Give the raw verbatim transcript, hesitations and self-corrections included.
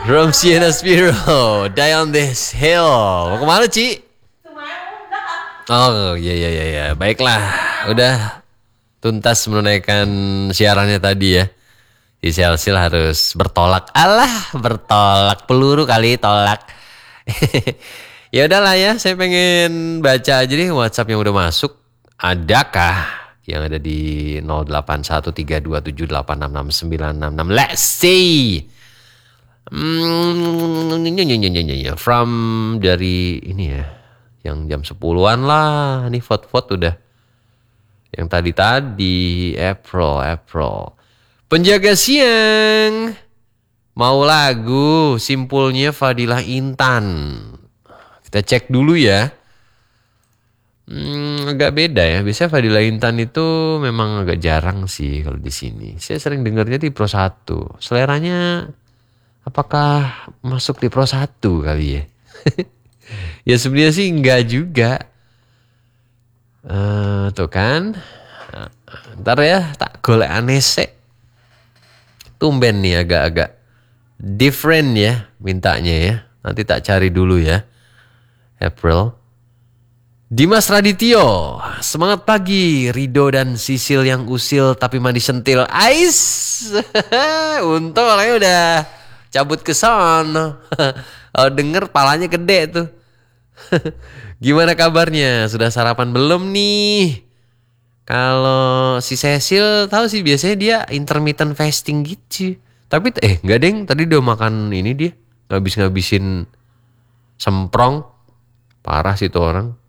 From Sienna Spiro, Die on This Hill. Mau kemana, Ci? Oh iya iya iya iya. Baiklah, udah tuntas menunaikan siarannya tadi ya. Si Selsil harus bertolak. Alah, bertolak peluru kali tolak. Ya udahlah ya, saya pengen baca aja nih WhatsApp yang udah masuk. Adakah yang ada di nol delapan satu tiga dua tujuh delapan enam enam sembilan enam enam? Let's see. Hmm, from dari ini ya, yang jam sepuluhan lah. Nih vote-vote udah. Yang tadi-tadi, April, April. Penjaga siang. Mau lagu, simpulnya Fadilah Intan. Kita cek dulu ya. Hmm, agak beda ya. Biasanya Fadilah Intan itu memang agak jarang sih kalau di sini. Saya sering dengarnya di Pro satu. Seleranya apakah masuk di Pro satu kali ya? Ya sebenarnya sih enggak juga. Uh, tuh kan. Ntar ya tak golek aneh sih. Tumben nih agak-agak different ya mintanya ya. Nanti tak cari dulu ya. April. Dimas Radityo, semangat pagi. Rido dan Sisil yang usil tapi mandi sentil. Ais. Untung orangnya udah cabut ke sono. Kalau denger palanya gede tuh. Gimana kabarnya? Sudah sarapan belum nih? Kalau si Cecil tahu sih biasanya dia intermittent fasting gitu. Tapi eh enggak deng, tadi udah makan ini dia. Ngabis-ngabisin semprong. Parah sih tuh orang.